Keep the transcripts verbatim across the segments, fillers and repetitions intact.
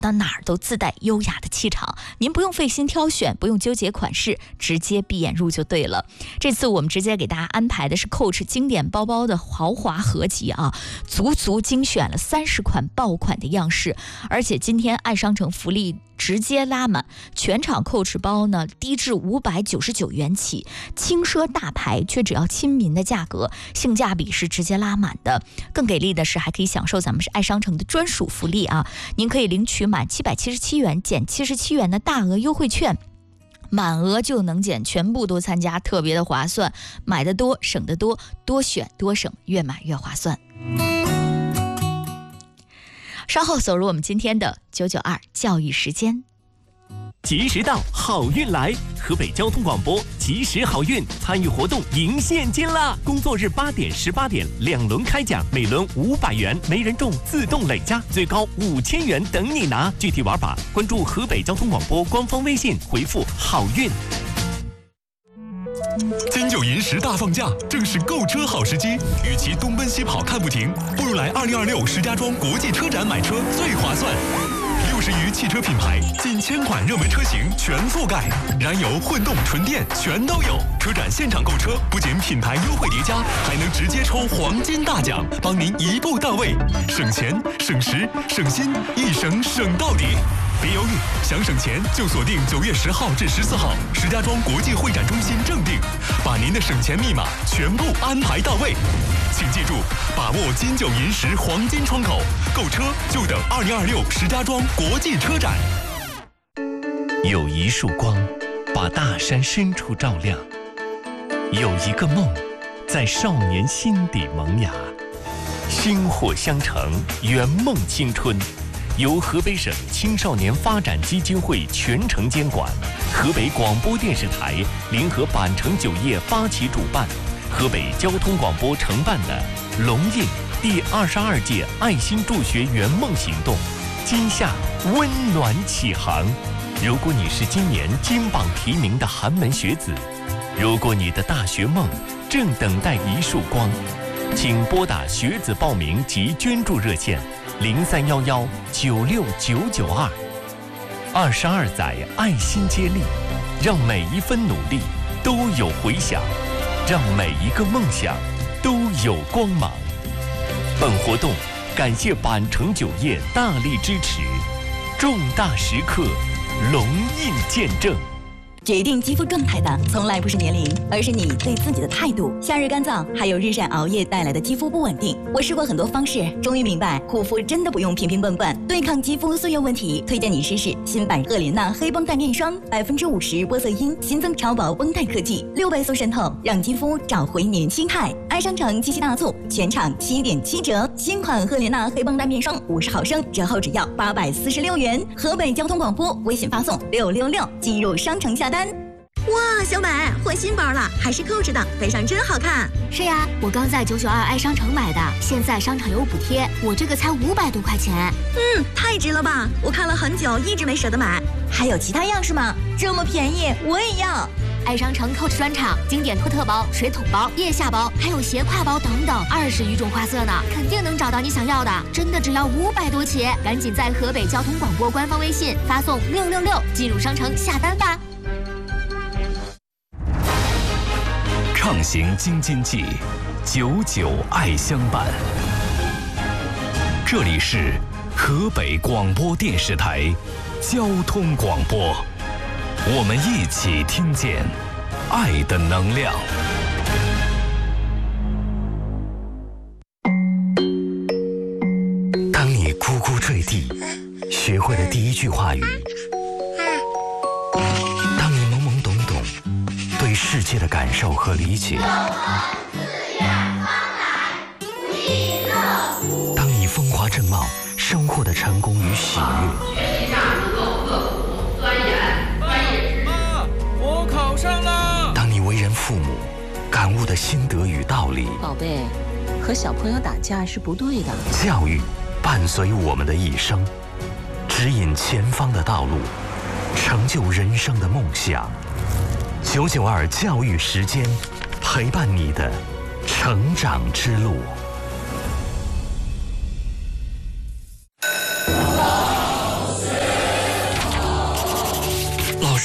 到哪儿都自带优雅的气场，您不用费心挑选，不用纠结款式，直接闭眼入就对了。这次我们直接给大家安排的是 Coach 经典包包的豪华合集啊，足足精选了三十款爆款的样式，而且今天爱商城福利直接拉满，全场 Coach 包呢低至五百九十九元起，轻奢大牌却只要亲民的价格，性价比是直接拉满的。更给力的是还可以享受咱们是爱商城的专属福利啊，您可以领取满七百七十七元减七十七元的大额优惠券，满额就能减，全部都参加，特别的划算，买的多省得多，多选多省，越买越划算。稍后走入我们今天的九九二教育时间。 及时到，好运来！河北交通广播及时好运参与活动赢现金啦！工作日八点、十八点两轮开奖，每轮五百元，没人中自动累加，最高五千元等你拿。具体玩法关注河北交通广播官方微信，回复好运。 金九银十大放假，正是购车好时机。与其东奔西跑看不停，不如来二零二六石家庄国际车展买车最划算。六十余汽车品牌，近千款热门车型全覆盖，燃油、混动、纯电全都有。车展现场购车，不仅品牌优惠叠加，还能直接抽黄金大奖，帮您一步到位，省钱、省时、省心，一省省到底。别犹豫，想省钱就锁定九月十号至十四号石家庄国际会展中心正定，把您的省钱密码全部安排到位。请记住，把握金九银十黄金窗口，购车就等二零二六石家庄国际车展。 有一束光，把大山深处照亮；有一个梦，在少年心底萌芽。薪火相承，圆梦青春。由河北省青少年发展基金会全程监管，河北广播电视台联合板城酒业发起主办，河北交通广播承办的龙印第二十二届爱心助学圆梦行动，今夏温暖启航。如果你是今年金榜题名的寒门学子，如果你的大学梦正等待一束光，请拨打学子报名及捐助热线零三幺幺九六九九二。二十二载爱心接力，让每一分努力都有回响，让每一个梦想都有光芒。本活动感谢板城酒业大力支持，重大时刻龙印见证。 决定肌肤状态的从来不是年龄，而是你对自己的态度。夏日干燥，还有日晒熬夜带来的肌肤不稳定。我试过很多方式，终于明白护肤真的不用平平笨笨。对抗肌肤岁月问题，推荐你试试新版赫莲娜黑绷带面霜，百分之五十玻色因，新增超薄绷带科技，六倍速渗透，让肌肤找回年轻态。爱商城七夕大促，全场七点七折，新款赫莲娜黑绷带面霜五十毫升，折后只要八百四十六元。河北交通广播微信发送六六六进入商城下单。 哇，小美换新包了，还是 Coach 的，背上真好看。 是呀，我刚在九九二爱商城买的，现在商场有补贴，我这个才五百多块钱。 嗯，太值了吧！我看了很久，一直没舍得买。 还有其他样式吗？这么便宜，我也要。 爱商城 Coach 专场，经典托特包、水桶包、腋下包，还有斜挎包等等，二十余种花色呢，肯定能找到你想要的。真的只要五百多起，赶紧在河北交通广播官方微信发送六六六进入商城下单吧。 畅行京津冀，九九爱相伴。这里是河北广播电视台交通广播，我们一起听见爱的能量。当你咕咕坠地，学会了第一句话语。对世界的感受和理解。当你风华正茂，收获的成功与喜悦。 学习上足够刻苦、钻研、专业知识。妈，我考上了。 当你为人父母，感悟的心得与道理。 宝贝，和小朋友打架是不对的。 教育伴随我们的一生，指引前方的道路，成就人生的梦想。九九二教育时间，陪伴你的成长之路。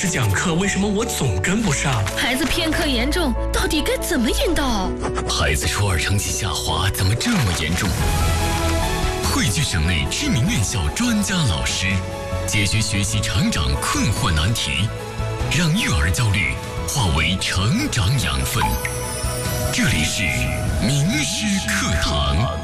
师讲课，为什么我总跟不上？ 孩子偏科严重，到底该怎么引导？ 孩子初二成绩下滑，怎么这么严重？汇聚省内知名院校专家老师，解决学习成长困惑难题，让育儿焦虑化为成长养分。这里是名师课堂。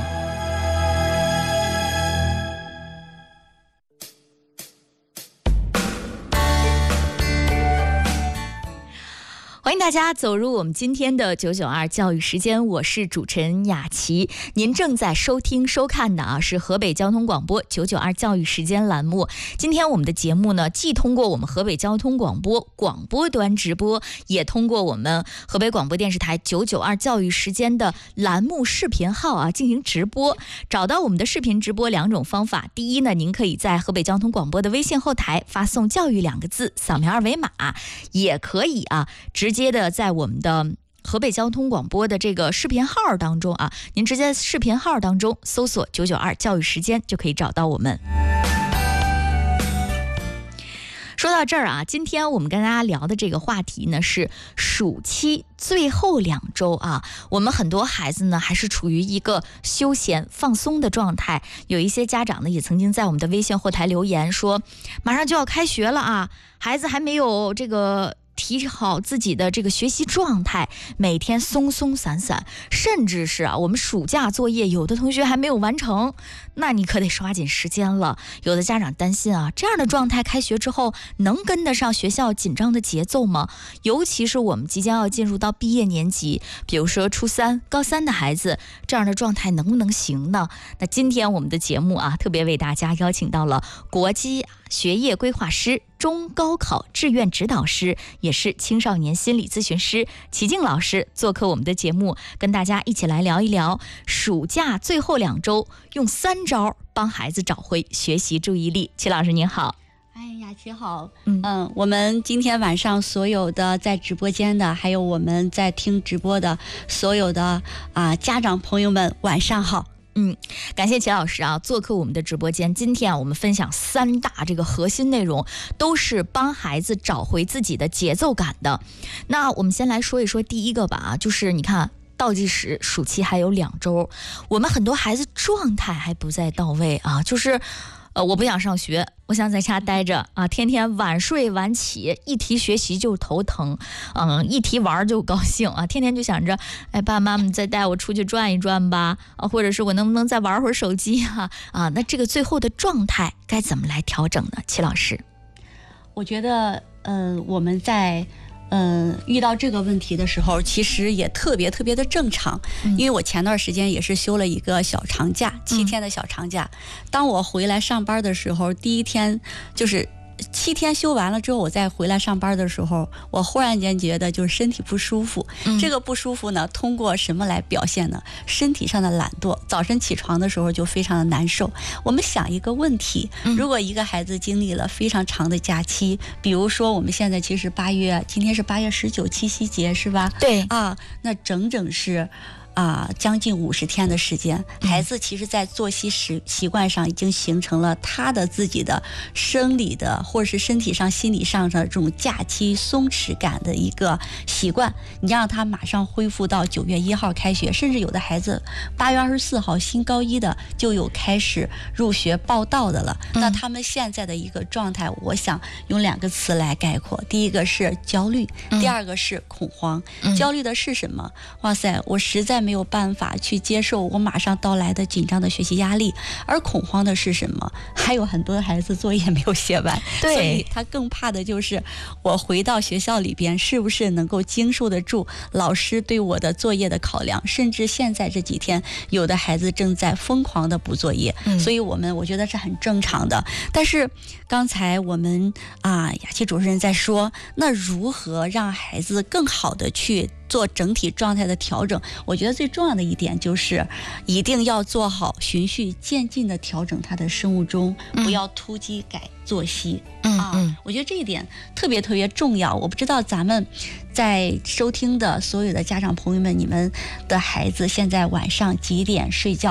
欢迎大家走入我们今天的九九二教育时间，我是主持人雅琪。您正在收听收看的啊是河北交通广播九九二教育时间栏目。今天我们的节目呢，既通过我们河北交通广播广播端直播，也通过我们河北广播电视台九九二教育时间的栏目视频号啊进行直播。找到我们的视频直播两种方法，第一呢，您可以在河北交通广播的微信后台发送教育两个字，扫描二维码，也可以啊直接的在我们的河北交通广播的这个视频号当中啊，您直接视频号当中搜索九九二教育时间就可以找到我们。说到这儿啊，今天我们跟大家聊的这个话题呢是暑期最后两周啊，我们很多孩子呢还是处于一个休闲放松的状态。有一些家长呢也曾经在我们的微信后台留言说，马上就要开学了啊，孩子还没有这个提好自己的这个学习状态，每天松松散散，甚至是啊，我们暑假作业有的同学还没有完成，那你可得抓紧时间了。有的家长担心啊，这样的状态开学之后能跟得上学校紧张的节奏吗？尤其是我们即将要进入到毕业年级，比如说初三、高三的孩子，这样的状态能不能行呢？那今天我们的节目啊，特别为大家邀请到了国际学业规划师、中高考志愿指导师，也是青少年心理咨询师齐静老师做客我们的节目，跟大家一起来聊一聊暑假最后两周用三招帮孩子找回学习注意力。齐老师您好。 哎，雅琪好。嗯嗯，我们今天晚上所有的在直播间的，还有我们在听直播的所有的啊家长朋友们，晚上好。 嗯，感谢齐老师啊，做客我们的直播间。今天啊，我们分享三大这个核心内容，都是帮孩子找回自己的节奏感的。那我们先来说一说第一个吧啊，就是你看倒计时暑期还有两周，我们很多孩子状态还不在到位啊，就是呃，我不想上学，我想在家待着啊，天天晚睡晚起，一提学习就头疼，嗯，一提玩就高兴啊，天天就想着，哎，爸爸妈妈再带我出去转一转吧，啊，或者是我能不能再玩会儿手机啊？啊，那这个最后的状态该怎么来调整呢？齐老师， 我觉得，嗯、呃，我们在。嗯，遇到这个问题的时候，其实也特别特别的正常，嗯、因为我前段时间也是休了一个小长假，七天的小长假。嗯、当我回来上班的时候，第一天就是七天休完了之后，我再回来上班的时候，我忽然间觉得就是身体不舒服。嗯、这个不舒服呢，通过什么来表现呢？身体上的懒惰，早晨起床的时候就非常的难受。我们想一个问题，如果一个孩子经历了非常长的假期，比如说我们现在其实八月，今天是八月十九七夕节是吧？ 对啊，那整整是。啊，将近五十天的时间，孩子其实在作息习习惯上已经形成了他的自己的生理的或者是身体上心理上的这种假期松弛感的一个习惯。你让他马上恢复到九月一号开学，甚至有的孩子八月二十四号新高一的就有开始入学报到的了。嗯、那他们现在的一个状态，我想用两个词来概括：第一个是焦虑，第二个是恐慌。嗯、焦虑的是什么？哇塞，我实在没有办法去接受我马上到来的紧张的学习压力。而恐慌的是什么？还有很多孩子作业没有写完， 对， 所以他更怕的就是我回到学校里边是不是能够经受得住老师对我的作业的考量。甚至现在这几天有的孩子正在疯狂的补作业。嗯、所以我们我觉得是很正常的。但是刚才我们啊雅琪主持人在说，那如何让孩子更好的去做整体状态的调整？我觉得最重要的一点就是一定要做好循序渐进的调整他的生物钟，嗯、不要突击改作息。嗯啊，嗯我觉得这一点特别特别重要。我不知道咱们在收听的所有的家长朋友们，你们的孩子现在晚上几点睡觉？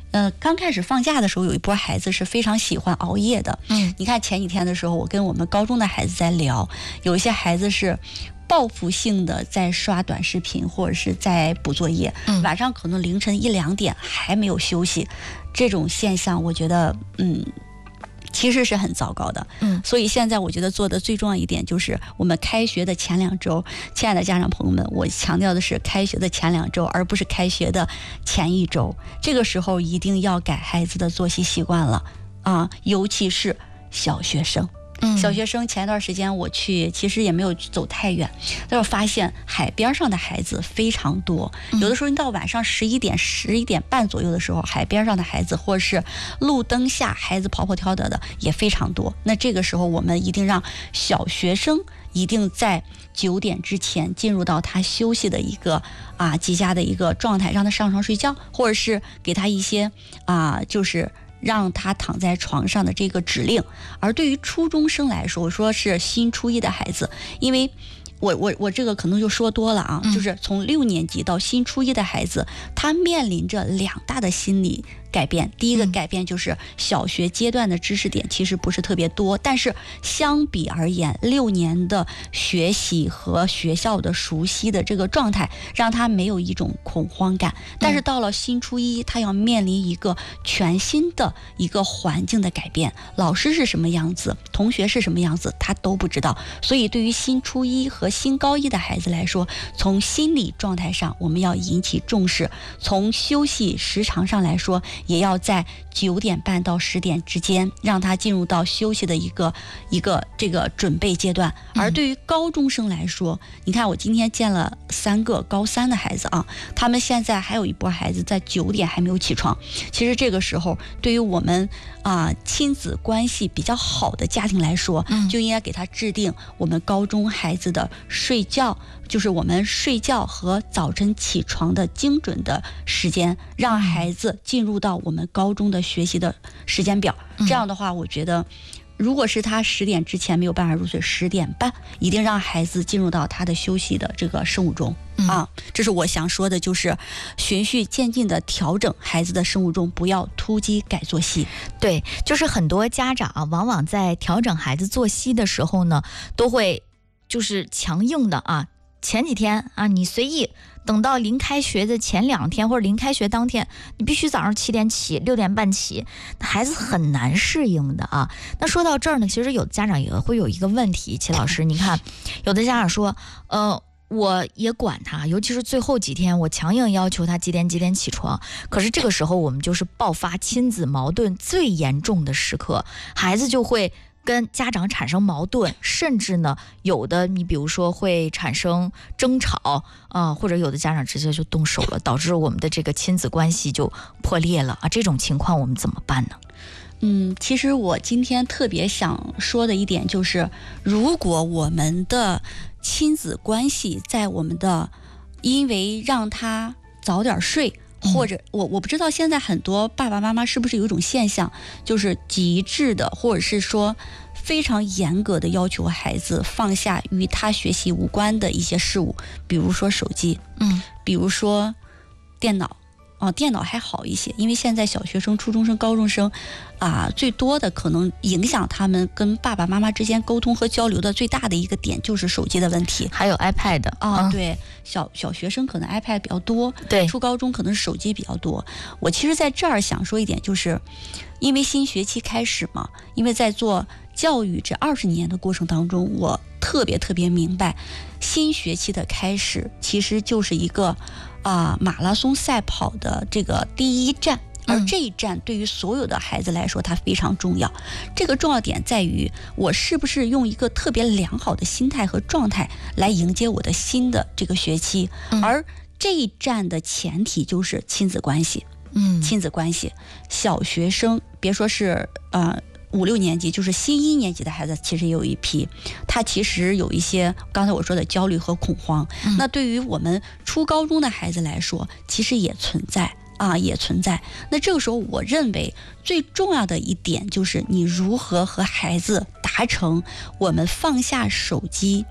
呃，刚开始放假的时候，有一波孩子是非常喜欢熬夜的。 嗯， 你看前几天的时候，我跟我们高中的孩子在聊，有一些孩子是报复性的在刷短视频或者是在补作业， 嗯、 晚上可能凌晨一两点还没有休息，这种现象我觉得嗯其实是很糟糕的。 嗯， 所以现在我觉得做的最重要一点就是我们开学的前两周，亲爱的家长朋友们，我强调的是开学的前两周，而不是开学的前一周。这个时候一定要改孩子的作息习惯了啊，尤其是小学生。 嗯， 小学生前段时间我去，其实也没有走太远，但是发现海边上的孩子非常多。有的时候你到晚上十一点、十一点半左右的时候，海边上的孩子或者是路灯下孩子跑跑跳跳的也非常多。那这个时候我们一定让小学生一定在九点之前进入到他休息的一个啊极佳的一个状态，让他上床睡觉，或者是给他一些啊就是让他躺在床上的这个指令。而对于初中生来说，我说是新初一的孩子，因为我我我这个可能就说多了啊，嗯、就是从六年级到新初一的孩子，他面临着两大的心理改变。第一个改变就是小学阶段的知识点其实不是特别多，但是相比而言，六年的学习和学校的熟悉的这个状态，让他没有一种恐慌感。但是到了新初一，他要面临一个全新的一个环境的改变，老师是什么样子，同学是什么样子，他都不知道。所以对于新初一和新高一的孩子来说，从心理状态上我们要引起重视，从休息时长上来说，也要在九点半到十点之间让他进入到休息的一个一个这个准备阶段。而对于高中生来说，嗯、你看我今天见了三个高三的孩子啊，他们现在还有一波孩子在九点还没有起床。其实这个时候对于我们啊、呃、亲子关系比较好的家庭来说，嗯、就应该给他制定我们高中孩子的睡觉，就是我们睡觉和早晨起床的精准的时间，让孩子进入到我们高中的学习的时间表。嗯、这样的话，我觉得如果是他十点之前没有办法入睡，十点半一定让孩子进入到他的休息的这个生物钟。嗯、啊，这是我想说的，就是循序渐进的调整孩子的生物钟，不要突击改作息。 对，就是很多家长啊，往往在调整孩子作息的时候呢，都会就是强硬的啊，前几天啊你随意，等到临开学的前两天或者临开学当天，你必须早上七点起，六点半起，孩子很难适应的啊。那说到这儿呢，其实有的家长也会有一个问题，齐老师，你看，有的家长说，呃。我也管他，尤其是最后几天，我强硬要求他几点几点起床。可是这个时候，我们就是爆发亲子矛盾最严重的时刻，孩子就会跟家长产生矛盾，甚至呢，有的你比如说会产生争吵啊、呃，或者有的家长直接就动手了，导致我们的这个亲子关系就破裂了啊。这种情况我们怎么办呢？ 嗯，其实我今天特别想说的一点就是，如果我们的亲子关系在我们的因为让他早点睡，或者我我不知道现在很多爸爸妈妈是不是有一种现象，就是极致的或者是说非常严格的要求孩子放下与他学习无关的一些事物，比如说手机，嗯，比如说电脑。啊，电脑还好一些，因为现在小学生、初中生、高中生，啊，最多的可能影响他们跟爸爸妈妈之间沟通和交流的最大的一个点就是手机的问题， 还有 iPad 啊，嗯、对，小小学生可能 iPad 比较多， 对， 初高中可能是手机比较多。我其实在这儿想说一点，就是因为新学期开始嘛，因为在做教育这二十年的过程当中，我特别特别明白，新学期的开始其实就是一个。啊，马拉松赛跑的这个第一站，而这一站对于所有的孩子来说，它非常重要。这个重要点在于，我是不是用一个特别良好的心态和状态来迎接我的新的这个学期。嗯、而这一站的前提就是亲子关系。嗯，亲子关系，小学生别说是呃。五六年级就是新一年级的孩子，其实也有一批，他其实有一些刚才我说的焦虑和恐慌。嗯、那对于我们初高中的孩子来说，其实也存在啊，也存在。那这个时候，我认为最重要的一点就是你如何和孩子达成我们放下手机，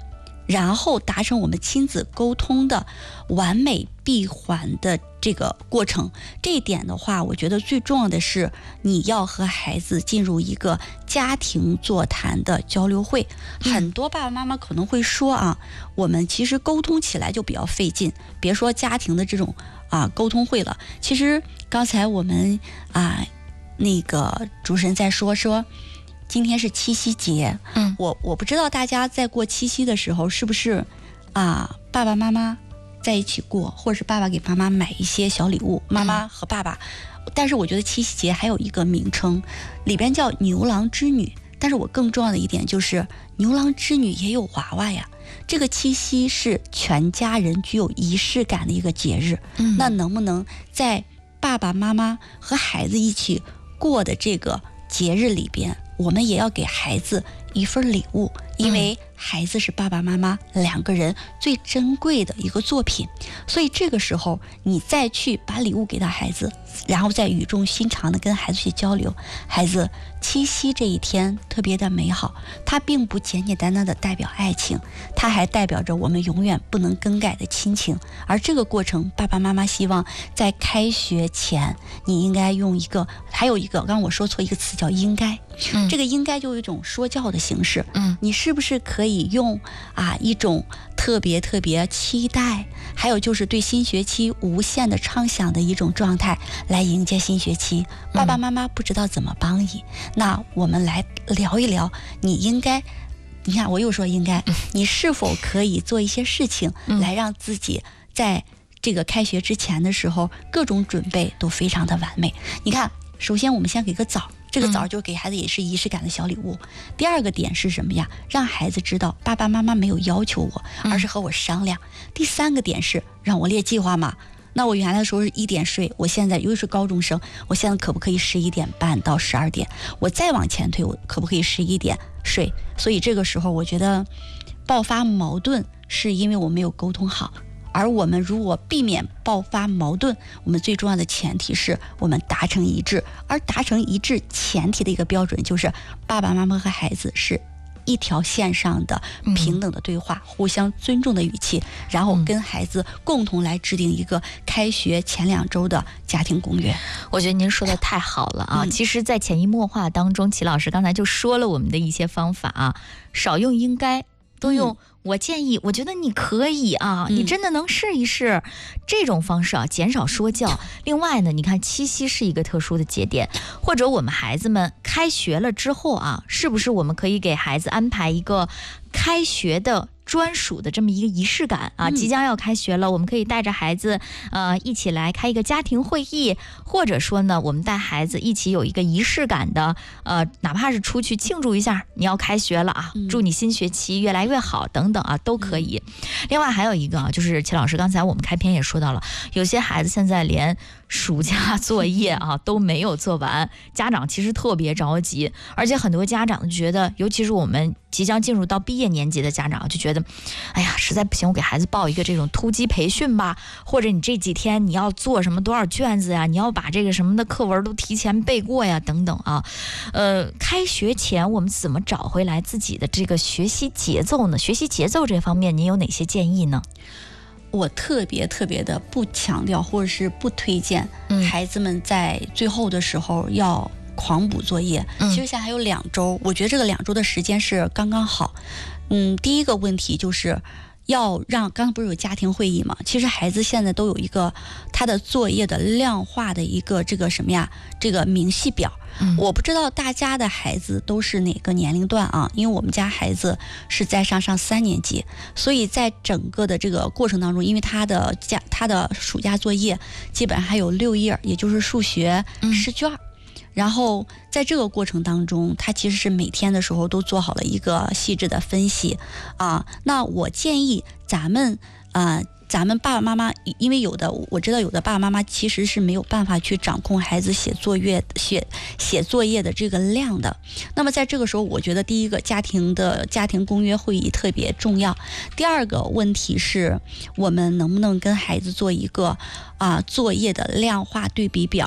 然后达成我们亲子沟通的完美闭环的这个过程。这一点的话，我觉得最重要的是你要和孩子进入一个家庭座谈的交流会。嗯、很多爸爸妈妈可能会说啊，我们其实沟通起来就比较费劲，别说家庭的这种啊沟通会了。其实刚才我们啊那个主持人在说说。今天是七夕节，嗯，我我不知道大家在过七夕的时候是不是啊，爸爸妈妈在一起过，或者是爸爸给妈妈买一些小礼物，妈妈和爸爸。嗯、但是我觉得七夕节还有一个名称，里边叫牛郎织女。但是我更重要的一点就是牛郎织女也有娃娃呀。这个七夕是全家人具有仪式感的一个节日，嗯，那能不能在爸爸妈妈和孩子一起过的这个节日里边，我们也要给孩子一份礼物，因为孩子是爸爸妈妈两个人最珍贵的一个作品，所以这个时候你再去把礼物给到孩子，然后再语重心长的跟孩子去交流。孩子，七夕这一天特别的美好，它并不简简单单的代表爱情，它还代表着我们永远不能更改的亲情。而这个过程，爸爸妈妈希望在开学前，你应该用一个，还有一个，刚刚我说错一个词叫应该，嗯、这个应该就有一种说教的形式，嗯，你是不是可以用啊一种特别特别期待，还有就是对新学期无限的畅想的一种状态来迎接新学期？爸爸妈妈不知道怎么帮你，嗯、那我们来聊一聊，你应该，你看我又说应该，你是否可以做一些事情来让自己在这个开学之前的时候各种准备都非常的完美？你看，首先我们先给个枣。这个枣就给孩子也是仪式感的小礼物。嗯、第二个点是什么呀？让孩子知道爸爸妈妈没有要求我，而是和我商量。嗯、第三个点是让我列计划嘛。那我原来的时候是一点睡，我现在又是高中生，我现在可不可以十一点半到十二点？我再往前推，我可不可以十一点睡？所以这个时候我觉得爆发矛盾是因为我没有沟通好。而我们如果避免爆发矛盾，我们最重要的前提是我们达成一致，而达成一致前提的一个标准就是爸爸妈妈和孩子是一条线上的平等的对话，嗯、互相尊重的语气，然后跟孩子共同来制定一个开学前两周的家庭公约。 我觉得您说的太好了啊！嗯、其实，在潜移默化当中，齐老师刚才就说了我们的一些方法啊，少用应该，多用、嗯。我建议，我觉得你可以啊，嗯、你真的能试一试这种方式啊，减少说教。另外呢，你看七夕是一个特殊的节点，或者我们孩子们开学了之后啊，是不是我们可以给孩子安排一个开学的专属的这么一个仪式感啊？即将要开学了，我们可以带着孩子呃一起来开一个家庭会议，或者说呢，我们带孩子一起有一个仪式感的呃，哪怕是出去庆祝一下你要开学了啊，祝你新学期越来越好等等啊，都可以。另外还有一个啊，就是齐老师刚才我们开篇也说到了，有些孩子现在连暑假作业啊都没有做完，家长其实特别着急，而且很多家长就觉得，尤其是我们即将进入到毕业年级的家长就觉得，哎呀，实在不行，我给孩子报一个这种突击培训吧，或者你这几天你要做什么多少卷子呀，你要把这个什么的课文都提前背过呀，等等啊。呃，开学前我们怎么找回来自己的这个学习节奏呢？学习节奏这方面，您有哪些建议呢？ 我特别特别的不强调或者是不推荐孩子们在最后的时候要狂补作业。嗯、其实现在还有两周，我觉得这个两周的时间是刚刚好。嗯，第一个问题就是要让，刚刚不是有家庭会议吗？其实孩子现在都有一个他的作业的量化的一个这个什么呀，这个明细表。嗯、我不知道大家的孩子都是哪个年龄段啊？因为我们家孩子是在上上三年级，所以在整个的这个过程当中，因为他的假他的暑假作业基本上还有六页，也就是数学试卷。嗯然后在这个过程当中，他其实是每天的时候都做好了一个细致的分析啊。那我建议咱们啊、呃，咱们爸爸妈妈，因为有的我知道有的爸爸妈妈其实是没有办法去掌控孩子写作业写写作业的这个量的。那么在这个时候，我觉得第一个家庭的家庭公约会议特别重要。第二个问题是我们能不能跟孩子做一个啊作业的量化对比表。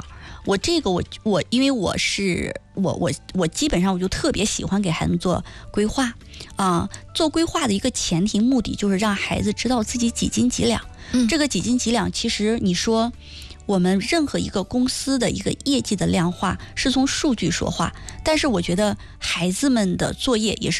我这个我我因为我是我我我基本上我就特别喜欢给孩子们做规划啊、呃，做规划的一个前提目的就是让孩子知道自己几斤几两。嗯，这个几斤几两，其实你说我们任何一个公司的一个业绩的量化是从数据说话，但是我觉得孩子们的作业也是